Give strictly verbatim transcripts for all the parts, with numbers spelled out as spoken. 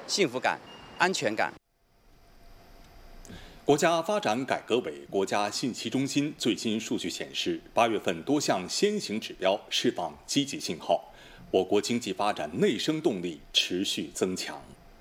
幸福感、安全感。 国家发展改革委国家信息中心最新数据显示，八月份多项先行指标释放积极信号，我国经济发展内生动力持续增强。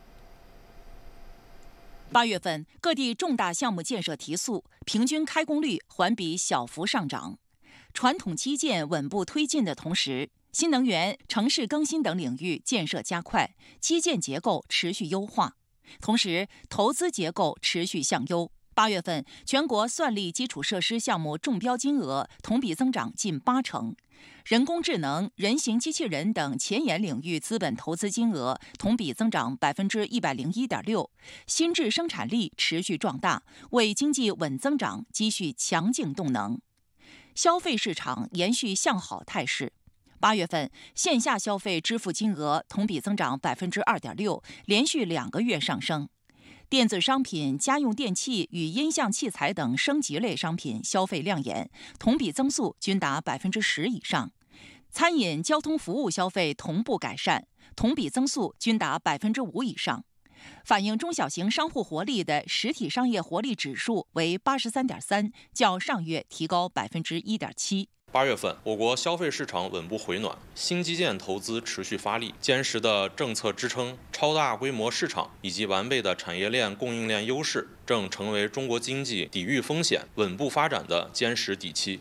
八月份各地重大项目建设提速，平均开工率环比小幅上涨。传统基建稳步推进的同时，新能源、城市更新等领域建设加快，基建结构持续优化，同时投资结构持续向优。八月份全国算力基础设施项目中标金额同比增长近八成，人工智能、人形机器人等前沿领域资本投资金额同比增长百分之一百零一点六，新质生产力持续壮大，为经济稳增长积蓄强劲动能。消费市场延续向好态势。八月份线下消费支付金额同比增长百分之二点六，连续两个月上升。电子商品、家用电器与音像器材等升级类商品消费亮眼，同比增速均达百分之十以上。餐饮、交通服务消费同步改善，同比增速均达百分之五以上。反映中小型商户活力的实体商业活力指数为八十三点三，较上月提高百分之一点七。 八月份，我国消费市场稳步回暖，新基建投资持续发力，坚实的政策支撑、超大规模市场以及完备的产业链供应链优势，正成为中国经济抵御风险、稳步发展的坚实底气。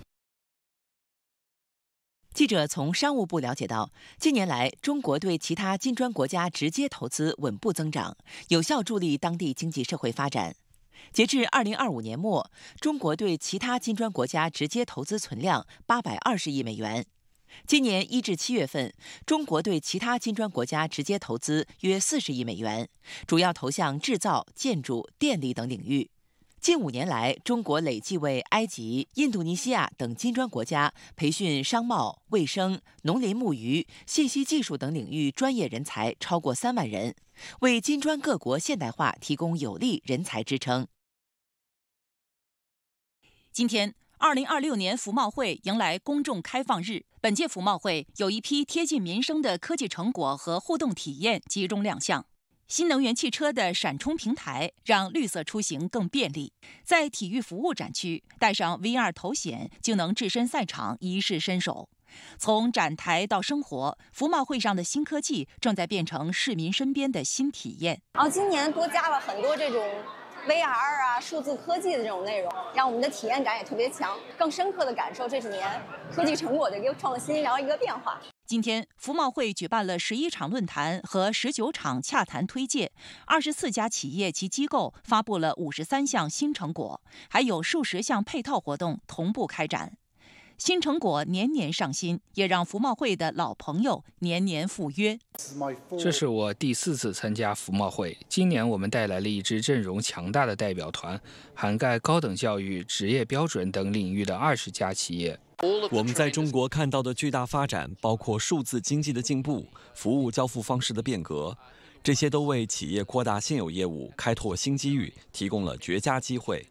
记者从商务部了解到，近年来中国对其他金砖国家直接投资稳步增长，有效助力当地经济社会发展。截至二零二五年末，中国对其他金砖国家直接投资存量八百二十亿美元。今年一至七月份，中国对其他金砖国家直接投资约四十亿美元，主要投向制造、建筑、电力等领域。近五年来，中国累计为埃及、印度尼西亚等金砖国家培训商贸、卫生、农林牧渔、信息技术等领域专业人才超过三万人，为金砖各国现代化提供有力人才支撑。 今天，二零二六年服贸会迎来公众开放日。本届服贸会有一批贴近民生的科技成果和互动体验集中亮相。新能源汽车的闪充平台让绿色出行更便利。在体育服务展区，戴上 V R 头显就能置身赛场，一试身手。从展台到生活，服贸会上的新科技正在变成市民身边的新体验。 然后今年多加了很多这种V R 啊、数字科技的这种内容，让我们的体验感也特别强，更深刻的感受这几年科技成果的一个创新，然后一个变化。 今天，服贸会举办了十一场论坛和十九场洽谈推介，二十四家企业及机构发布了五十三项新成果，还有数十项配套活动同步开展。新成果年年上新，也让服贸会的老朋友年年赴约。 这是我第四次参加服贸会，今年我们带来了一支阵容强大的代表团，涵盖高等教育、职业标准等领域的二十家企业。 我们在中国看到的巨大发展，包括数字经济的进步、服务交付方式的变革，这些都为企业扩大现有业务、开拓新机遇提供了绝佳机会。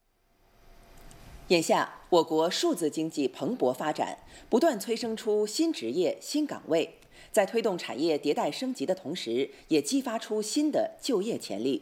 眼下，我国数字经济蓬勃发展，不断催生出新职业、新岗位，在推动产业迭代升级的同时，也激发出新的就业潜力。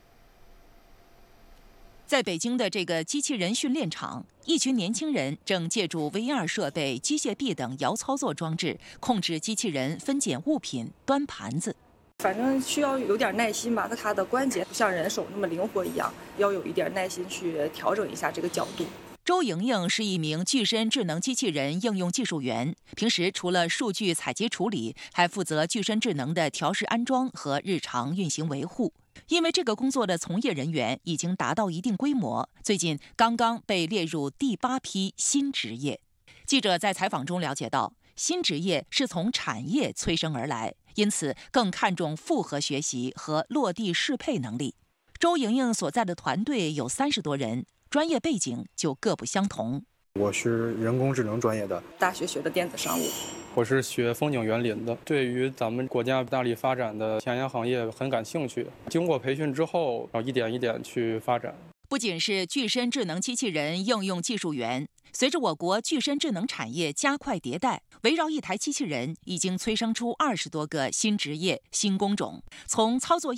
在北京的这个机器人训练场，一群年轻人正借助 V R 设备、机械臂等遥操作装置，控制机器人分拣物品、端盘子。 反正需要有点耐心吧，它的关节不像人手那么灵活一样，要有一点耐心去调整一下这个角度。 周莹莹是一名具身智能机器人应用技术员，平时除了数据采集处理，还负责具身智能的调试安装和日常运行维护。因为这个工作的从业人员已经达到一定规模，最近刚刚被列入第八批新职业。记者在采访中了解到，新职业是从产业催生而来，因此更看重复合学习和落地适配能力。周莹莹所在的团队有三十多人，专业背景就各不相同。 我是人工智能专业的， 大学学的电子商务。 我是学风景园林的，对于咱们国家大力发展的前沿行业很感兴趣。经过培训之后，要一点一点去发展。 不仅是具身智能机器人应用技术员，随着我国具身智能产业加快迭代，围绕一台机器人已经催生出二十多个新职业、新工种。从操作